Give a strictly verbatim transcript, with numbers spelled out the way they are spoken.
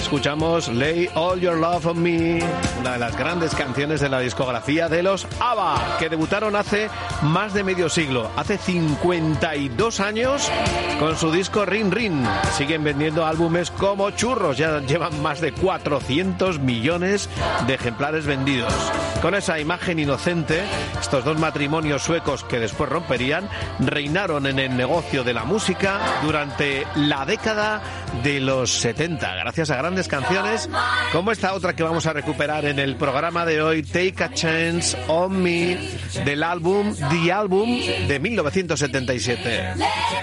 escuchamos Lay All Your Love on Me, una de las grandes canciones de la discografía de los ABBA, que debutaron hace más de medio siglo, hace cincuenta y dos años, con su disco Rin Rin. Siguen vendiendo álbumes como churros, ya llevan más de cuatrocientos millones de ejemplares vendidos. Con esa imagen inocente, estos dos matrimonios suecos que después romperían, reinaron en el negocio de la música durante la década de los setenta, gracias a grandes canciones como esta otra que vamos a recuperar en el programa de hoy, Take a Chance on Me, del álbum The Album de mil novecientos setenta y siete.